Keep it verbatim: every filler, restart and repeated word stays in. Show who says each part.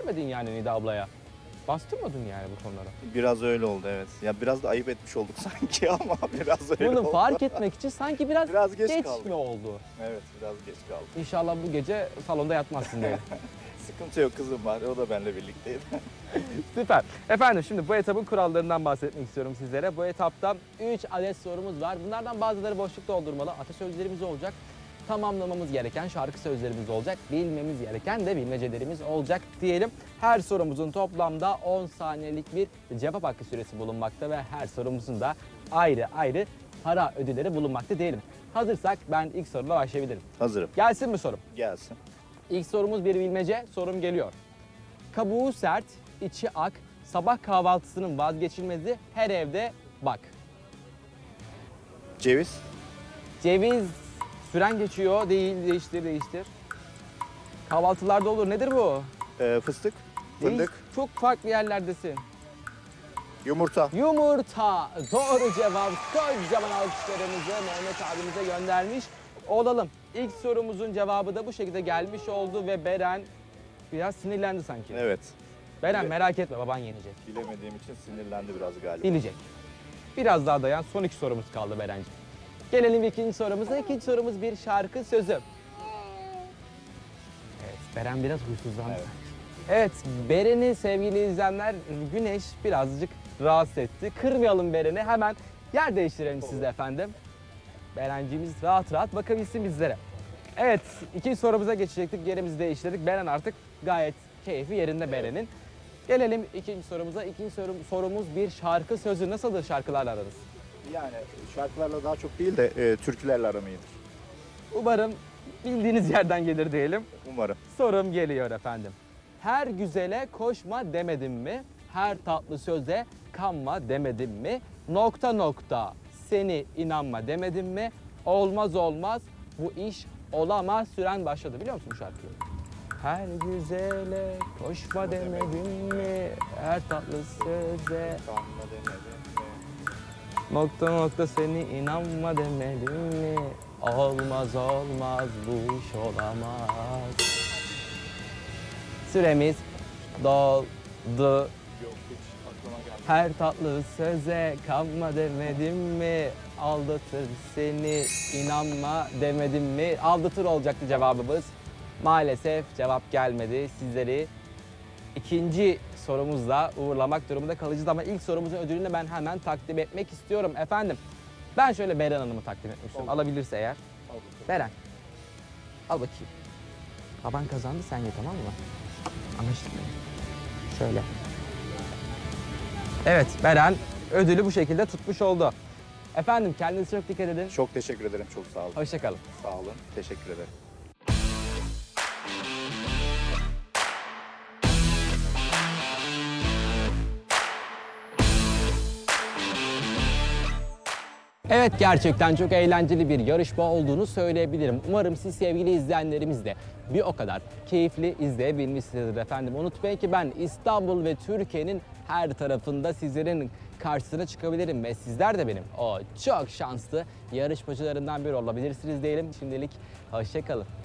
Speaker 1: göstermedin yani Nida ablaya. Bastırmadın yani bu konulara.
Speaker 2: Biraz öyle oldu evet. Ya biraz da ayıp etmiş olduk sanki ama biraz öyle
Speaker 1: Bunu
Speaker 2: oldu.
Speaker 1: fark etmek için sanki biraz,
Speaker 2: Biraz geç
Speaker 1: geç
Speaker 2: kaldık.
Speaker 1: mi oldu?
Speaker 2: Evet biraz geç kaldı.
Speaker 1: İnşallah bu gece salonda yatmazsın diye.
Speaker 2: Sıkıntı yok, kızım var. O da benimle birlikteydi.
Speaker 1: Süper. Efendim şimdi bu etapın kurallarından bahsetmek istiyorum sizlere. Bu etapta üç adet sorumuz var. Bunlardan bazıları boşluk doldurmalı. Atasözlerimiz olacak. Tamamlamamız gereken şarkı sözlerimiz olacak. Bilmemiz gereken de bilmecelerimiz olacak diyelim. Her sorumuzun toplamda on saniyelik bir cevap hakkı süresi bulunmakta ve her sorumuzun da ayrı ayrı para ödülleri bulunmakta diyelim. Hazırsak ben ilk soruyla başlayabilirim.
Speaker 2: Hazırım.
Speaker 1: Gelsin mi sorum?
Speaker 2: Gelsin.
Speaker 1: İlk sorumuz bir bilmece. Sorum geliyor. Kabuğu sert, içi ak, sabah kahvaltısının vazgeçilmezi her evde bak.
Speaker 2: Ceviz.
Speaker 1: Ceviz, süren geçiyor. Değil, değiştir, değiştir. Kahvaltılarda olur. Nedir bu?
Speaker 2: Ee, fıstık.
Speaker 1: Değil,
Speaker 2: Fındık.
Speaker 1: çok farklı yerlerdesin.
Speaker 2: Yumurta.
Speaker 1: Yumurta. Doğru cevap. Kocaman alkışlarımızı Mehmet abimize göndermiş olalım. İlk sorumuzun cevabı da bu şekilde gelmiş oldu ve Beren biraz sinirlendi sanki.
Speaker 2: Evet.
Speaker 1: Beren
Speaker 2: Evet.
Speaker 1: merak etme, baban yenecek.
Speaker 2: Bilemediğim için sinirlendi biraz galiba.
Speaker 1: Bilecek. Biraz daha dayan. Son iki sorumuz kaldı Berenciğim. Gelelim ikinci sorumuza. İkinci sorumuz bir şarkı sözü. Evet, Beren biraz huysuzlandı.
Speaker 2: Evet.
Speaker 1: Evet, Beren'i sevgili izleyenler güneş birazcık rahatsız etti. Kırmayalım Beren'i. Hemen yer değiştirelim sizle efendim. Berenciğimiz rahat rahat bakabilsin bizlere. Evet, ikinci sorumuza geçecektik. Yerimizi değiştirdik. Beren artık gayet keyfi yerinde Beren'in. Gelelim ikinci sorumuza. İkinci sorum, sorumuz bir şarkı sözü. Nasıldır şarkılarla aranız?
Speaker 2: Yani şarkılarla daha çok değil de e, türkülerle aram iyidir.
Speaker 1: Umarım bildiğiniz yerden gelir diyelim.
Speaker 2: Umarım.
Speaker 1: Sorum geliyor efendim. Her güzele koşma demedim mi? Her tatlı söze kanma demedim mi? Nokta nokta seni inanma demedim mi? Olmaz olmaz bu iş olamaz. Süren başladı, biliyor musun bu şarkıyı? Her güzele koşma demedim mi? Her tatlı söze
Speaker 2: Kanma demedim mi?
Speaker 1: nokta nokta seni inanma demedim mi? Olmaz olmaz bu iş olamaz. Süremiz doldu.
Speaker 2: Yok hiç aklıma gelmedi.
Speaker 1: Her tatlı söze kanma demedim mi? Aldatır seni inanma demedim mi? Aldatır olacaktı cevabımız. Maalesef cevap gelmedi. Sizleri ikinci sorumuzla uğurlamak durumunda kalacağız ama ilk sorumuzun ödülünü ben hemen takdim etmek istiyorum efendim. Ben şöyle Beren Hanım'ı takdim etmek istiyorum.
Speaker 2: Olur.
Speaker 1: Alabilirse eğer.
Speaker 2: Al bakalım.
Speaker 1: Beren. Al bakayım. Baban kazandı, sen ye, tamam mı? Anlaştık mı? Şöyle. Evet, Beren ödülü bu şekilde tutmuş oldu. Efendim kendinize çok dikkat edin.
Speaker 2: Çok teşekkür ederim. Çok sağ olun.
Speaker 1: Hoşça kalın.
Speaker 2: Sağ olun. Teşekkür ederim.
Speaker 1: Evet, gerçekten çok eğlenceli bir yarışma olduğunu söyleyebilirim. Umarım siz sevgili izleyenlerimiz de bir o kadar keyifli izleyebilmişsinizdir efendim. Unutmayın ki ben İstanbul ve Türkiye'nin her tarafında sizlerin karşısına çıkabilirim ve sizler de benim o çok şanslı yarışmacılarından biri olabilirsiniz diyelim. Şimdilik hoşça kalın.